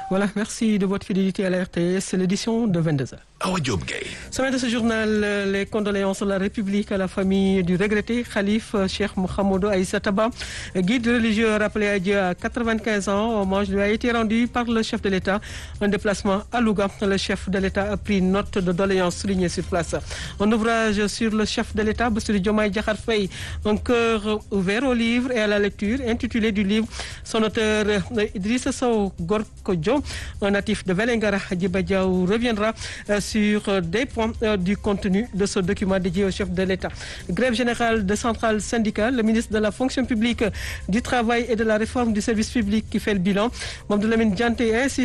Voilà, merci de votre fidélité à la RTS. C'est l'édition de 22h. Awa Diop Gueye. Sommet de ce journal, les condoléances de la République à la famille du regretté Khalif Cheikh Mouhamadou Aïssa Taba, guide religieux rappelé à Dieu à 95 ans. Hommage lui a été rendu par le chef de l'État. Un déplacement à Louga. Le chef de l'État a pris note de doléances soulignées sur place. Un ouvrage sur le chef de l'État, Bassirou Diomaye Diakhar Faye, un cœur ouvert au livre et à la lecture, intitulé du livre. Son auteur Idrissa Sow Gorkodjo, un natif de Vélingara, Hadjiba Diaw, reviendra sur des points du contenu de ce document dédié au chef de l'État. Grève générale de centrale syndicale, le ministre de la fonction publique, du travail et de la réforme du service public qui fait le bilan. Mamadou Lamine Dianté